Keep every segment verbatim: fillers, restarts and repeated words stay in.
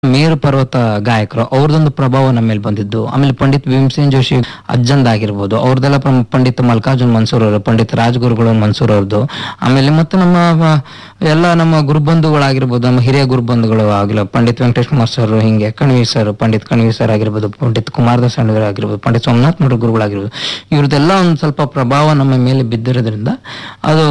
ಮೇರು ಪರ್ವತ ಗಾಯಕರು ಅವ್ರದೊಂದು ಪ್ರಭಾವ ನಮ್ಮ ಮೇಲೆ ಬಂದಿದ್ದು. ಆಮೇಲೆ ಪಂಡಿತ್ ಭೀಮಸೇನ್ ಜೋಶಿ ಅಜ್ಜಂದ್ ಆಗಿರ್ಬೋದು, ಅವ್ರದೆಲ್ಲ ಪ್ರ- ಪಂಡಿತ್ ಮಲ್ಲಿಕಾರ್ಜುನ್ ಮನ್ಸೂರ್ ಅವರು, ಪಂಡಿತ್ ರಾಜ್ಗುರುಗಳು ಮನ್ಸೂರ್ ಅವ್ರದ್ದು. ಆಮೇಲೆ ಮತ್ತೆ ನಮ್ಮ ಆ, ಎಲ್ಲ ನಮ್ಮ ಗುರುಬಂಧುಗಳಾಗಿರ್ಬೋದು, ನಮ್ಮ ಹಿರಿಯ ಗುರುಬಂಧುಗಳು ಆಗಿಲ್ಲ, ಪಂಡಿತ್ ವೆಂಕಟೇಶ್ ಕುಮಾರ್ ಸರ್, ಹಿಂಗೆ ಕಣಿವಿ ಸರ್, ಪಂಡಿತ್ ಕಣಿವಿ ಸರ್ ಆಗಿರ್ಬೋದು, ಪಂಡಿತ್ ಕುಮಾರದಾಸ್ ಅಣ್ಣಗರ್ ಆಗಿರ್ಬೋದು, ಪಂಡಿತ್ ಸೋಮನಾಥ್ ಮಠ ಗುರುಗಳಾಗಿರ್ಬೋದು, ಇವ್ರದ್ದೆಲ್ಲ ಒಂದು ಸ್ವಲ್ಪ ಪ್ರಭಾವ ನಮ್ಮ ಮೇಲೆ ಬಿದ್ದಿರೋದ್ರಿಂದ ಅದು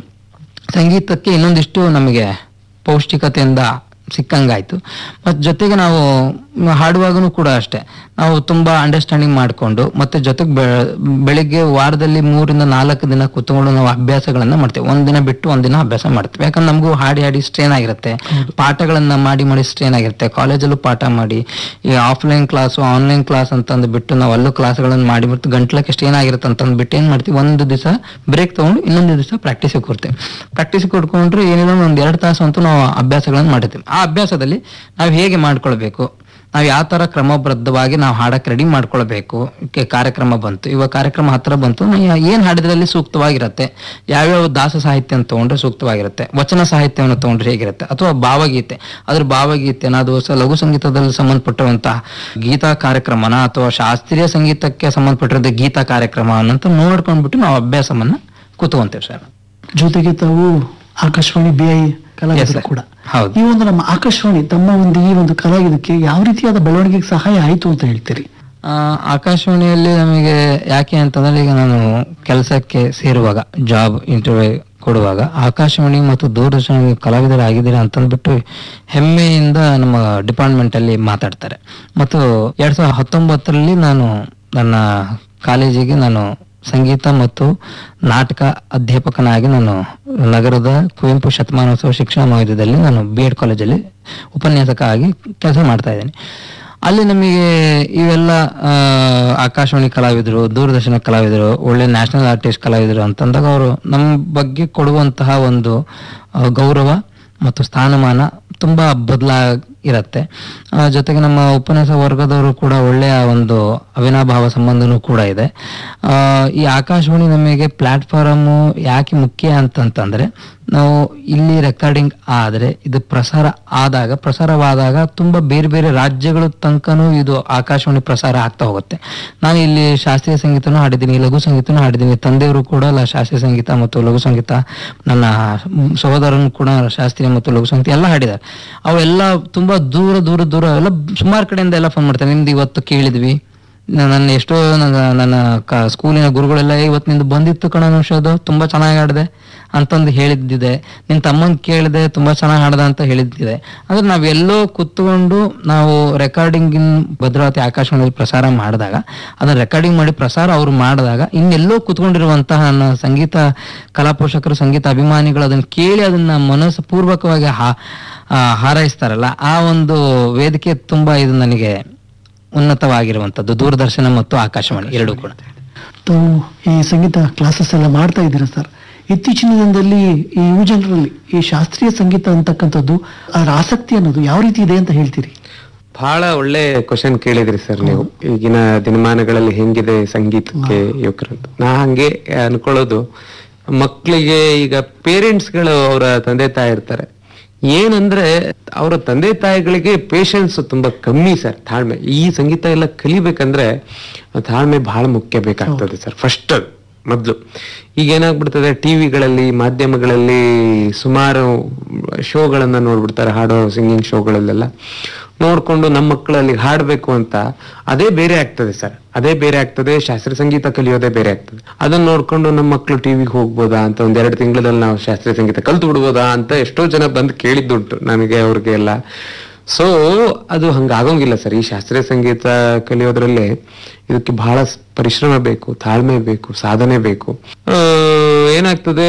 ಸಂಗೀತಕ್ಕೆ ಇನ್ನೊಂದಿಷ್ಟು ನಮಗೆ ಪೌಷ್ಟಿಕತೆಯಿಂದ ಸಿಕ್ಕಂಗಾಯ್ತು. ಮತ್ತು ಜೊತೆಗೆ ನಾವು ಹಾಡುವಾಗನೂ ಕೂಡ ಅಷ್ಟೇ, ನಾವು ತುಂಬ ಅಂಡರ್ಸ್ಟ್ಯಾಂಡಿಂಗ್ ಮಾಡಿಕೊಂಡು ಮತ್ತೆ ಜೊತೆಗೆ ಬೆ ಬೆಳಿಗ್ಗೆ ವಾರದಲ್ಲಿ ಮೂರಿಂದ ನಾಲ್ಕು ದಿನ ಕೂತ್ಕೊಂಡು ನಾವು ಅಭ್ಯಾಸಗಳನ್ನ ಮಾಡ್ತೇವೆ. ಒಂದಿನ ಬಿಟ್ಟು ಒಂದಿನ ಅಭ್ಯಾಸ ಮಾಡ್ತೇವೆ. ಯಾಕಂದ್ರೆ ನಮಗೂ ಹಾಡಿ ಹಾಡಿ ಸ್ಟ್ರೇನ್ ಆಗಿರುತ್ತೆ, ಪಾಠಗಳನ್ನ ಮಾಡಿ ಮಾಡಿ ಸ್ಟ್ರೇನ್ ಆಗಿರುತ್ತೆ. ಕಾಲೇಜಲ್ಲೂ ಪಾಠ ಮಾಡಿ, ಈ ಆಫ್ಲೈನ್ ಕ್ಲಾಸು ಆನ್ಲೈನ್ ಕ್ಲಾಸ್ ಅಂತಂದು ಬಿಟ್ಟು ನಾವು ಅಲ್ಲೂ ಕ್ಲಾಸ್ಗಳನ್ನು ಮಾಡಿ ಮತ್ತು ಗಂಟ್ಲಕ್ಕೆ ಸ್ಟ್ರೇನ್ ಆಗಿರುತ್ತೆ ಅಂತಂದು ಬಿಟ್ಟು ಏನು ಮಾಡ್ತೀವಿ, ಒಂದು ದಿವಸ ಬ್ರೇಕ್ ತೊಗೊಂಡು ಇನ್ನೊಂದು ದಿವಸ ಪ್ರಾಕ್ಟೀಸಿಗೆ ಕೊಡ್ತೇವೆ. ಪ್ರಾಕ್ಟೀಸಿಗೆ ಕೊಡ್ಕೊಂಡ್ರೆ ಏನಿಲ್ಲ ಒಂದು ಎರಡು ತಾಸು ಅಂತೂ ನಾವು ಅಭ್ಯಾಸಗಳನ್ನು ಮಾಡಿರ್ತೀವಿ. ಆ ಅಭ್ಯಾಸದಲ್ಲಿ ನಾವು ಹೇಗೆ ಮಾಡ್ಕೊಳ್ಬೇಕು, ನಾವು ಯಾವ ಥರ ಕ್ರಮಬದ್ಧವಾಗಿ ನಾವು ಹಾಡಕ್ಕೆ ರೆಡಿ ಮಾಡ್ಕೊಳ್ಬೇಕು. ಕೆ- ಕಾರ್ಯಕ್ರಮ ಬಂತು, ಇವಾಗ ಕಾರ್ಯಕ್ರಮ ಹತ್ರ ಬಂತು, ಏನು ಹಾಡಿದ್ರಲ್ಲಿ ಸೂಕ್ತವಾಗಿರುತ್ತೆ, ಯಾವ್ಯಾವ ದಾಸ ಸಾಹಿತ್ಯ ಅಂತ ತೊಗೊಂಡ್ರೆ ಸೂಕ್ತವಾಗಿರುತ್ತೆ, ವಚನ ಸಾಹಿತ್ಯವನ್ನು ತೊಗೊಂಡ್ರೆ ಹೇಗಿರುತ್ತೆ, ಅಥವಾ ಭಾವಗೀತೆ, ಅದ್ರ ಭಾವಗೀತೆನ ಅದು ಸ ಲಘು ಸಂಗೀತದಲ್ಲಿ ಸಂಬಂಧಪಟ್ಟಿರುವಂತಹ ಗೀತಾ ಕಾರ್ಯಕ್ರಮನ ಅಥವಾ ಶಾಸ್ತ್ರೀಯ ಸಂಗೀತಕ್ಕೆ ಸಂಬಂಧಪಟ್ಟಿರೋ ಗೀತಾ ಕಾರ್ಯಕ್ರಮ ಅನ್ನಂತ ನೋಡ್ಕೊಂಡ್ಬಿಟ್ಟು ನಾವು ಅಭ್ಯಾಸವನ್ನ ಕೂತ್ಕೊಂತೇವೆ ಸರ್. ಜೊತೆಗೆ ತಾವು ಆಕಾಶವಾಣಿ ಬಿ ಐ ಕಲಾವಿದರು sir. ಕೂಡ. ಹೌದು. ಈ ಒಂದು ನಮ್ಮ ಆಕಾಶವಾಣಿ ತಮ್ಮ ಒಂದು ಈ ಒಂದು ಕಲಾವಿದಕ್ಕೆ ಯಾವ ರೀತಿಯಾದ ಬೆಳವಣಿಗೆಗೆ ಸಹಾಯ ಆಯ್ತು ಅಂತ ಹೇಳ್ತೀರಿ? ಆ, ಆಕಾಶವಾಣಿಯಲ್ಲಿ ನಮಗೆ ಯಾಕೆ ಅಂತಂದ್ರೆ, ಈಗ ನಾನು ಕೆಲಸಕ್ಕೆ ಸೇರುವಾಗ ಜಾಬ್ ಇಂಟರ್ವ್ಯೂ ಕೊಡುವಾಗ ಆಕಾಶವಾಣಿ ಮತ್ತು ದೂರದರ್ಶನ ಕಲಾವಿದರಾಗಿದ್ದೀರಾ ಅಂತಂದ್ಬಿಟ್ಟು ಹೆಮ್ಮೆಯಿಂದ ನಮ್ಮ ಡಿಪಾರ್ಟ್ಮೆಂಟ್ ಅಲ್ಲಿ ಮಾತಾಡ್ತಾರೆ. ಮತ್ತು ಎರಡ್ ಸಾವಿರದ ಹತ್ತೊಂಬತ್ತರಲ್ಲಿ ನಾನು ನನ್ನ ಕಾಲೇಜಿಗೆ ನಾನು ಸಂಗೀತ ಮತ್ತು ನಾಟಕ ಅಧ್ಯಾಪಕನಾಗಿ ನಾನು ನಗರದ ಕುವೆಂಪು ಶತಮಾನೋತ್ಸವ ಶಿಕ್ಷಣ ಮಹಾವಿದ್ಯಾಲಯದಲ್ಲಿ ನಾನು ಬಿ ಎಡ್ ಕಾಲೇಜಲ್ಲಿ ಉಪನ್ಯಾಸಕ ಆಗಿ ಕೆಲಸ ಮಾಡ್ತಾ ಇದ್ದೀನಿ. ಅಲ್ಲಿ ನಮಗೆ ಇವೆಲ್ಲ ಆ, ಆಕಾಶವಾಣಿ ಕಲಾವಿದರು, ದೂರದರ್ಶನ ಕಲಾವಿದರು, ಒಳ್ಳೆ ನ್ಯಾಷನಲ್ ಆರ್ಟಿಸ್ಟ್ ಕಲಾವಿದರು ಅಂತಂದಾಗ ಅವರು ನಮ್ಮ ಬಗ್ಗೆ ಕೊಡುವಂತಹ ಒಂದು ಆ, ಗೌರವ ಮತ್ತು ಸ್ಥಾನಮಾನ ತುಂಬ ಬದಲಾಗಿರತ್ತೆ. ಆ, ಜೊತೆಗೆ ನಮ್ಮ ಉಪನ್ಯಾಸ ವರ್ಗದವರು ಕೂಡ ಒಳ್ಳೆಯ ಒಂದು ಅವಿನಾಭಾವ ಸಂಬಂಧನೂ ಕೂಡ ಇದೆ. ಆ, ಈ ಆಕಾಶವಾಣಿ ನಮಗೆ ಪ್ಲಾಟ್ಫಾರಮು ಯಾಕೆ ಮುಖ್ಯ ಅಂತಂತಂದ್ರೆ, ನಾವು ಇಲ್ಲಿ ರೆಕಾರ್ಡಿಂಗ್ ಆದರೆ ಇದು ಪ್ರಸಾರ ಆದಾಗ ಪ್ರಸಾರವಾದಾಗ ತುಂಬ ಬೇರೆ ಬೇರೆ ರಾಜ್ಯಗಳ ತನಕನೂ ಇದು ಆಕಾಶವಾಣಿ ಪ್ರಸಾರ ಆಗ್ತಾ ಹೋಗುತ್ತೆ. ನಾನು ಇಲ್ಲಿ ಶಾಸ್ತ್ರೀಯ ಸಂಗೀತನೂ ಹಾಡಿದ್ದೀನಿ, ಲಘು ಸಂಗೀತನೂ ಹಾಡಿದ್ದೀನಿ. ತಂದೆಯವರು ಕೂಡ ಲ- ಶಾಸ್ತ್ರೀಯ ಸಂಗೀತ ಮತ್ತು ಲಘು ಸಂಗೀತ, ನನ್ನ ಸಹೋದರನು ಕೂಡ ಶಾಸ್ತ್ರೀಯ ಮತ್ತು ಲಘು ಸಂಗೀತ ಎಲ್ಲ ಹಾಡಿದ್ದಾರೆ. ಅವೆಲ್ಲ ತುಂಬಾ ದೂರ ದೂರ ದೂರ ಎಲ್ಲ ಸುಮಾರು ಕಡೆಯಿಂದ ಎಲ್ಲ ಫೋನ್ ಮಾಡ್ತಾರೆ, ನಿಮ್ದು ಇವತ್ತು ಕೇಳಿದ್ವಿ, ನ- ನನ್ನ ಎಷ್ಟೋ ನನ್ನ ನನ್ನ ಕ- ಸ್ಕೂಲಿನ ಗುರುಗಳೆಲ್ಲ "ಏ, ಇವತ್ತು ನಿಂದು ಬಂದಿತ್ತು ಕಣ ಅನುಷೋದು, ತುಂಬಾ ಚೆನ್ನಾಗಿ ಹಾಡಿದೆ ಅಂತಂದು ಹೇಳಿದ್ದಿದೆ, ನಿನ್ ತಮ್ಮನ್ ಕೇಳಿದೆ ತುಂಬಾ ಚೆನ್ನಾಗಿ ಹಾಡ್ದ ಅಂತ ಹೇಳಿದ್ದಿದೆ." ಅಂದ್ರೆ ನಾವೆಲ್ಲೋ ಕುತ್ಕೊಂಡು ನಾವು ರೆಕಾರ್ಡಿಂಗಿನ ಭದ್ರಾವತಿ ಆಕಾಶವಾಣಿಯಲ್ಲಿ ಪ್ರಸಾರ ಮಾಡಿದಾಗ, ಅದನ್ನ ರೆಕಾರ್ಡಿಂಗ್ ಮಾಡಿ ಪ್ರಸಾರ ಅವ್ರು ಮಾಡಿದಾಗ, ಇನ್ನೆಲ್ಲೋ ಕುತ್ಕೊಂಡಿರುವಂತಹ ನನ್ನ ಸಂಗೀತ ಕಲಾ ಪೋಷಕರು, ಸಂಗೀತ ಅಭಿಮಾನಿಗಳು ಅದನ್ನ ಕೇಳಿ ಅದನ್ನ ಮನಸ್ಸು ಪೂರ್ವಕವಾಗಿ ಹಾ ಆ, ಹಾರೈಸ್ತಾರಲ್ಲ, ಆ ಒಂದು ವೇದಿಕೆ ತುಂಬಾ ಇದು ನನಗೆ ಉನ್ನತವಾಗಿರುವಂತದ್ದು, ದೂರದರ್ಶನ ಮತ್ತು ಆಕಾಶವಾಣಿ ಎರಡೂ ಕೂಡ. ತಾವು ಈ ಸಂಗೀತ ಕ್ಲಾಸಸ್ ಎಲ್ಲ ಮಾಡ್ತಾ ಇದ್ದೀರಾ ಸರ್. ಇತ್ತೀಚಿನ ದಿನದಲ್ಲಿ ಈ ಯುವ ಜನರಲ್ಲಿ ಈ ಶಾಸ್ತ್ರೀಯ ಸಂಗೀತ ಅಂತಕ್ಕಂಥದ್ದು ಅದರ ಆಸಕ್ತಿ ಅನ್ನೋದು ಯಾವ ರೀತಿ ಇದೆ ಅಂತ ಹೇಳ್ತೀರಿ? ಬಹಳ ಒಳ್ಳೆ ಕ್ವಶನ್ ಕೇಳಿದ್ರಿ ಸರ್ ನೀವು. ಈಗಿನ ದಿನಮಾನಗಳಲ್ಲಿ ಹೆಂಗಿದೆ ಸಂಗೀತಕ್ಕೆ ಯುವಕರಂತ. ನಾ ಹಂಗೆ ಅನ್ಕೊಳ್ಳೋದು, ಮಕ್ಕಳಿಗೆ ಈಗ ಪೇರೆಂಟ್ಸ್ಗಳು ಅವರ ತಂದೆ ತಾಯಿ ಇರ್ತಾರೆ, ಏನಂದ್ರೆ ಅವರ ತಂದೆ ತಾಯಿಗಳಿಗೆ ಪೇಶನ್ಸ್ ತುಂಬಾ ಕಮ್ಮಿ ಸರ್, ತಾಳ್ಮೆ. ಈ ಸಂಗೀತ ಎಲ್ಲ ಕಲಿಬೇಕಂದ್ರೆ ತಾಳ್ಮೆ ಬಹಳ ಮುಖ್ಯ ಬೇಕಾಗ್ತದೆ ಸರ್, ಫಸ್ಟ್ ಮೊದ್ಲು. ಈಗ ಏನಾಗ್ಬಿಡ್ತದೆ, ಟಿವಿಗಳಲ್ಲಿ ಮಾಧ್ಯಮಗಳಲ್ಲಿ ಸುಮಾರು ಶೋಗಳನ್ನ ನೋಡ್ಬಿಡ್ತಾರೆ, ಹಾಡೋ ಸಿಂಗಿಂಗ್ ಶೋಗಳಲ್ಲೆಲ್ಲ ನೋಡ್ಕೊಂಡು ನಮ್ಮ ಮಕ್ಕಳಲ್ಲಿ ಹಾಡ್ಬೇಕು ಅಂತ ಅದೇ ಬೇರೆ ಆಗ್ತದೆ ಸರ್, ಅದೇ ಬೇರೆ ಆಗ್ತದೆ. ಶಾಸ್ತ್ರೀಯ ಸಂಗೀತ ಕಲಿಯೋದೇ ಬೇರೆ ಆಗ್ತದೆ. ಅದನ್ನ ನೋಡ್ಕೊಂಡು ನಮ್ಮ ಮಕ್ಕಳು ಟಿವಿಗೆ ಹೋಗ್ಬೋದಾ ಅಂತ, ಒಂದೆರಡು ತಿಂಗಳಲ್ಲಿ ನಾವು ಶಾಸ್ತ್ರೀಯ ಸಂಗೀತ ಕಲ್ತು ಬಿಡ್ಬೋದಾ ಅಂತ ಎಷ್ಟೋ ಜನ ಬಂದು ಕೇಳಿದ್ದುಂಟು ನನಗೆ, ಅವ್ರಿಗೆ ಎಲ್ಲ. ಸೊ ಅದು ಹಂಗಾಗೋಂಗಿಲ್ಲ ಸರ್. ಈ ಶಾಸ್ತ್ರೀಯ ಸಂಗೀತ ಕಲಿಯೋದ್ರಲ್ಲಿ ಇದಕ್ಕೆ ಬಹಳ ಸ್- ಪರಿಶ್ರಮ ಬೇಕು, ತಾಳ್ಮೆ ಬೇಕು, ಸಾಧನೆ ಬೇಕು. ಆ, ಏನಾಗ್ತದೆ,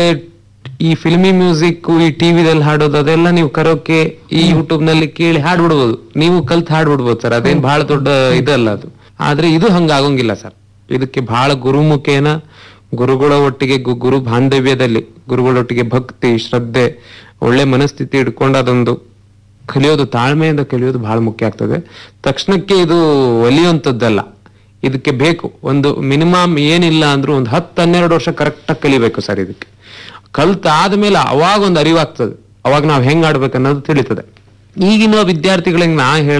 ಈ ಫಿಲ್ಮಿ ಮ್ಯೂಸಿಕ್, ಈ ಟಿವಿದಲ್ಲಿ ಹಾಡೋದು ಅದೆಲ್ಲ ನೀವು ಕರೋಕೆ ಈ ಯೂಟ್ಯೂಬ್ ನಲ್ಲಿ ಕೇಳಿ ಹಾಡ್ಬಿಡ್ಬೋದು, ನೀವು ಕಲ್ತ್ ಹಾಡ್ಬಿಡ್ಬೋದು ಸರ್, ಅದೇನ್ ಬಹಳ ದೊಡ್ಡ ಇದಲ್ಲ ಅದು. ಆದ್ರೆ ಇದು ಹಂಗಾಗೋಂಗಿಲ್ಲ ಸರ್. ಇದಕ್ಕೆ ಬಹಳ ಗುರುಮುಖೇನ, ಗುರುಗಳ ಒಟ್ಟಿಗೆ ಗು- ಗುರು ಬಾಂಧವ್ಯದಲ್ಲಿ ಗುರುಗಳೊಟ್ಟಿಗೆ ಭಕ್ತಿ, ಶ್ರದ್ಧೆ, ಒಳ್ಳೆ ಮನಸ್ಥಿತಿ ಇಟ್ಕೊಂಡು ಅದೊಂದು ಕಲಿಯೋದು, ತಾಳ್ಮೆಯಿಂದ ಕಲಿಯೋದು ಬಹಳ ಮುಖ್ಯ ಆಗ್ತದೆ. ತಕ್ಷಣಕ್ಕೆ ಇದು ಒಲಿಯುವಂಥದ್ದಲ್ಲ, ಇದಕ್ಕೆ ಬೇಕು ಒಂದು ಮಿನಿಮಮ್ ಏನಿಲ್ಲ ಅಂದ್ರೂ ಒಂದು ಹತ್ತು ಹನ್ನೆರಡು ವರ್ಷ ಕರೆಕ್ಟಾಗಿ ಕಲಿಬೇಕು ಸರ್. ಇದಕ್ಕೆ ಕಲ್ತ ಆದ್ಮೇಲೆ ಅವಾಗ ಒಂದು ಅರಿವಾಗ್ತದೆ, ಅವಾಗ ನಾವು ಹೆಂಗ್ ಆಡ್ಬೇಕು ಅನ್ನೋದು ತಿಳಿತದೆ. ಈಗಿನ ವಿದ್ಯಾರ್ಥಿಗಳಿಗೆ ನಾ ಹೇಳ